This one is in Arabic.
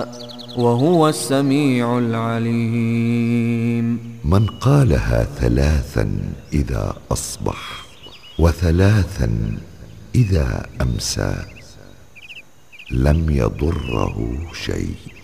وهو السميع العليم. من قالها 3 إذا أصبح و3 إذا أمسى لم يضره شيء.